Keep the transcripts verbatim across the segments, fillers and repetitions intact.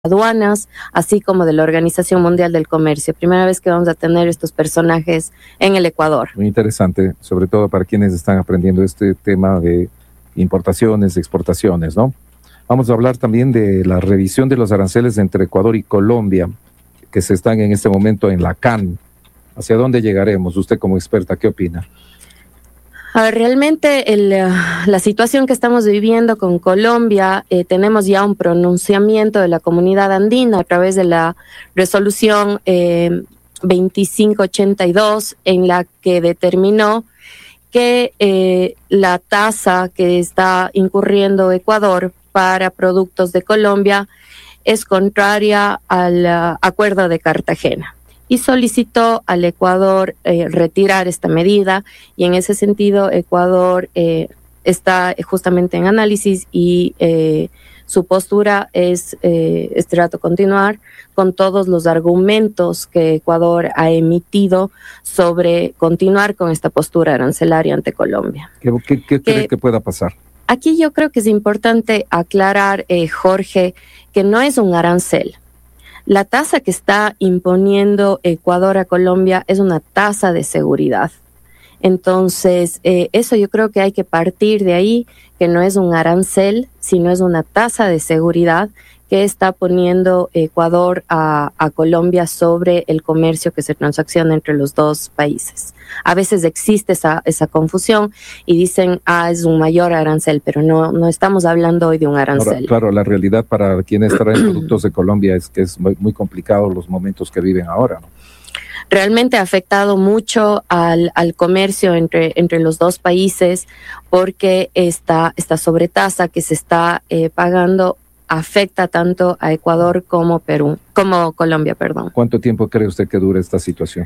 aduanas, así como de la Organización Mundial del Comercio. Primera vez que vamos a tener estos personajes en el Ecuador. Muy interesante, sobre todo para quienes están aprendiendo este tema de importaciones, exportaciones, ¿no? Vamos a hablar también de la revisión de los aranceles entre Ecuador y Colombia, que se están en este momento en la C A N. ¿Hacia dónde llegaremos? Usted como experta, ¿qué opina? A ver, realmente el, uh, la situación que estamos viviendo con Colombia, eh, tenemos ya un pronunciamiento de la comunidad andina a través de la resolución eh, veinticinco ochenta y dos, en la que determinó que eh, la tasa que está incurriendo Ecuador para productos de Colombia es contraria al uh, Acuerdo de Cartagena. Y solicitó al Ecuador eh, retirar esta medida, y en ese sentido Ecuador eh, está justamente en análisis y eh, su postura es eh, este rato continuar con todos los argumentos que Ecuador ha emitido sobre continuar con esta postura arancelaria ante Colombia. ¿Qué, qué, qué cree que pueda pasar? Aquí yo creo que es importante aclarar, eh, Jorge, que no es un arancel. La tasa que está imponiendo Ecuador a Colombia es una tasa de seguridad. Entonces, eh, eso yo creo que hay que partir de ahí, que no es un arancel, sino es una tasa de seguridad que está poniendo Ecuador a, a Colombia sobre el comercio que se transacciona entre los dos países. A veces existe esa, esa confusión y dicen, ah, es un mayor arancel, pero no, no estamos hablando hoy de un arancel. Ahora, claro, la realidad para quienes traen productos de Colombia es que es muy, muy complicado los momentos que viven ahora, ¿no? Realmente ha afectado mucho al, al comercio entre, entre los dos países, porque esta, esta sobretasa que se está eh, pagando afecta tanto a Ecuador como Perú, como Colombia, perdón. ¿Cuánto tiempo cree usted que dure esta situación?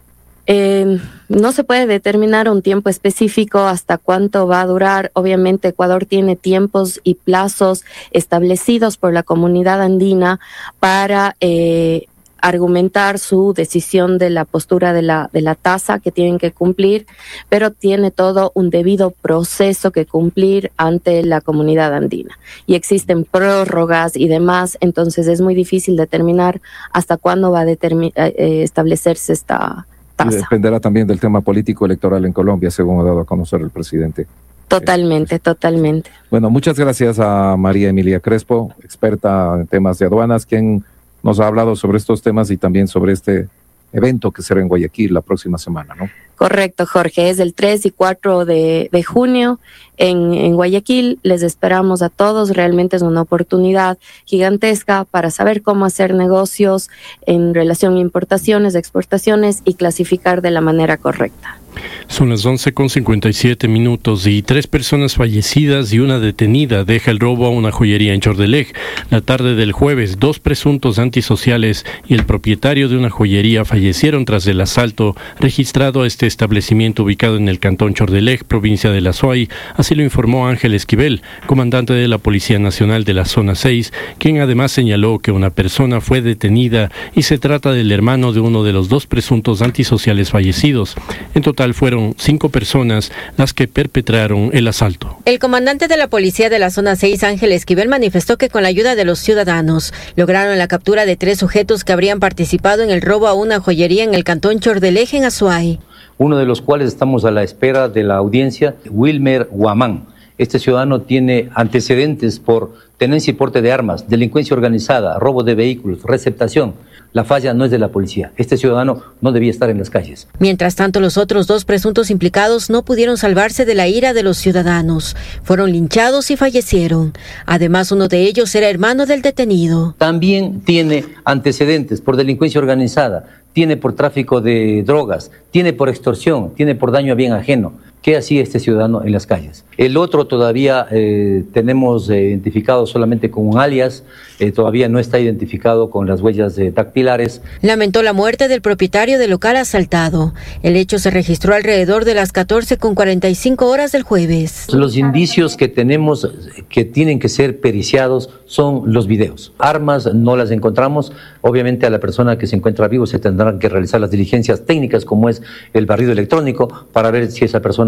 Eh, no se puede determinar un tiempo específico hasta cuánto va a durar. Obviamente Ecuador tiene tiempos y plazos establecidos por la comunidad andina para eh, argumentar su decisión de la postura de la, de la tasa que tienen que cumplir, pero tiene todo un debido proceso que cumplir ante la comunidad andina. Y existen prórrogas y demás, entonces es muy difícil determinar hasta cuándo va a determin- eh, establecerse esta tasa. Y dependerá también del tema político electoral en Colombia, según ha dado a conocer el presidente. Totalmente, totalmente. Bueno, muchas gracias a María Emilia Crespo, experta en temas de aduanas, quien nos ha hablado sobre estos temas y también sobre este evento que será en Guayaquil la próxima semana, ¿no? Correcto, Jorge, es el tres y cuatro de, de junio en, en Guayaquil. Les esperamos a todos, realmente es una oportunidad gigantesca para saber cómo hacer negocios en relación a importaciones, exportaciones y clasificar de la manera correcta. Son las once con cincuenta y siete minutos y tres personas fallecidas y una detenida deja el robo a una joyería en Chordelej. La tarde del jueves, dos presuntos antisociales y el propietario de una joyería fallecieron tras el asalto registrado a este establecimiento ubicado en el cantón Chordelej, provincia de La Suay. Así lo informó Ángel Esquivel, comandante de la Policía Nacional de la Zona seis, quien además señaló que una persona fue detenida y se trata del hermano de uno de los dos presuntos antisociales fallecidos. En total fueron cinco personas las que perpetraron el asalto. El comandante de la Policía de la Zona seis, Ángel Esquivel, manifestó que con la ayuda de los ciudadanos lograron la captura de tres sujetos que habrían participado en el robo a una joyería en el cantón Chordelej, en Azuay. Uno de los cuales estamos a la espera de la audiencia, Wilmer Guamán. Este ciudadano tiene antecedentes por tenencia y porte de armas, delincuencia organizada, robo de vehículos, receptación. La falla no es de la policía. Este ciudadano no debía estar en las calles. Mientras tanto, los otros dos presuntos implicados no pudieron salvarse de la ira de los ciudadanos. Fueron linchados y fallecieron. Además, uno de ellos era hermano del detenido. También tiene antecedentes por delincuencia organizada, tiene por tráfico de drogas, tiene por extorsión, tiene por daño a bien ajeno. ¿Qué hacía este ciudadano en las calles? El otro todavía eh, tenemos eh, identificado solamente con un alias, eh, todavía no está identificado con las huellas eh, dactilares. Lamentó la muerte del propietario del local asaltado. El hecho se registró alrededor de las catorce con cuarenta y cinco horas del jueves. Los indicios que tenemos que tienen que ser periciados son los videos. Armas no las encontramos. Obviamente a la persona que se encuentra vivo se tendrán que realizar las diligencias técnicas como es el barrido electrónico para ver si esa persona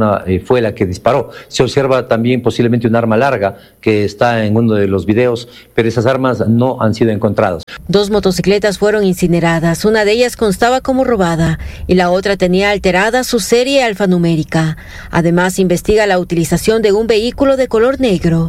persona eh, fue la que disparó. Se observa también posiblemente un arma larga que está en uno de los videos, pero esas armas no han sido encontradas. Dos motocicletas fueron incineradas, una de ellas constaba como robada y la otra tenía alterada su serie alfanumérica. Además, investiga la utilización de un vehículo de color negro.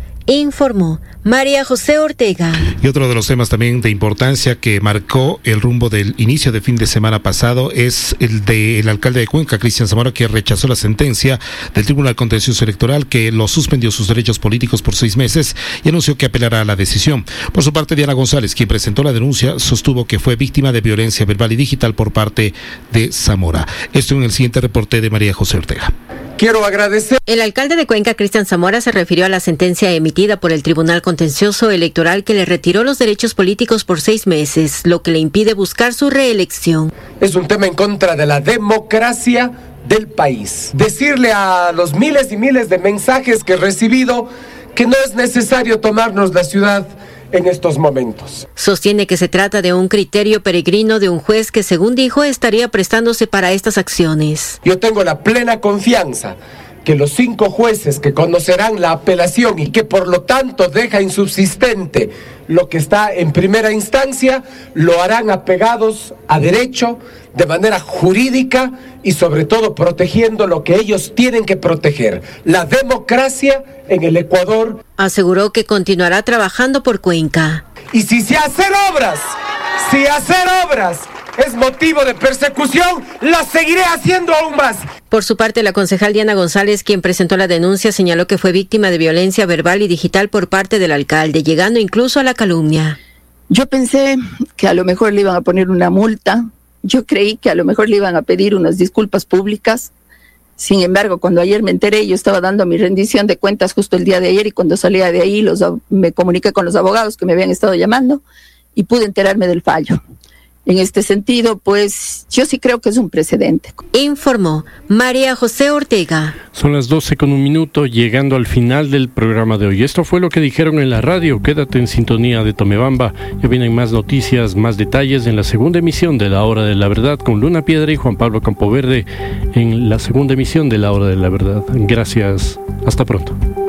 Informó María José Ortega. Y otro de los temas también de importancia que marcó el rumbo del inicio de fin de semana pasado es el del alcalde de Cuenca, Cristian Zamora, que rechazó la sentencia del Tribunal Contencioso Electoral que lo suspendió sus derechos políticos por seis meses y anunció que apelará a la decisión. Por su parte, Diana González, quien presentó la denuncia, sostuvo que fue víctima de violencia verbal y digital por parte de Zamora. Esto en el siguiente reporte de María José Ortega. Quiero agradecer. El alcalde de Cuenca, Cristian Zamora, se refirió a la sentencia emitida por el Tribunal Contencioso Electoral que le retiró los derechos políticos por seis meses, lo que le impide buscar su reelección. Es un tema en contra de la democracia del país. Decirle a los miles y miles de mensajes que he recibido que no es necesario tomarnos la ciudad en estos momentos. Sostiene que se trata de un criterio peregrino de un juez que, según dijo, estaría prestándose para estas acciones. Yo tengo la plena confianza que los cinco jueces que conocerán la apelación y que por lo tanto deja insubsistente lo que está en primera instancia, lo harán apegados a derecho, de manera jurídica y sobre todo protegiendo lo que ellos tienen que proteger, la democracia en el Ecuador. Aseguró que continuará trabajando por Cuenca. Y si se hacer obras, si hacer obras es motivo de persecución, la seguiré haciendo aún más. Por su parte, la concejal Diana González, quien presentó la denuncia, señaló que fue víctima de violencia verbal y digital por parte del alcalde, llegando incluso a la calumnia. Yo pensé que a lo mejor le iban a poner una multa, yo creí que a lo mejor le iban a pedir unas disculpas públicas. Sin embargo, cuando ayer me enteré, yo estaba dando mi rendición de cuentas justo el día de ayer y cuando salía de ahí los, me comuniqué con los abogados que me habían estado llamando y pude enterarme del fallo. En este sentido, pues yo sí creo que es un precedente. Informó María José Ortega. Son las doce con un minuto, llegando al final del programa de hoy. Esto fue lo que dijeron en la radio. Quédate en sintonía de Tomebamba. Ya vienen más noticias, más detalles en la segunda emisión de La Hora de la Verdad con Luna Piedra y Juan Pablo Campoverde en la segunda emisión de La Hora de la Verdad. Gracias. Hasta pronto.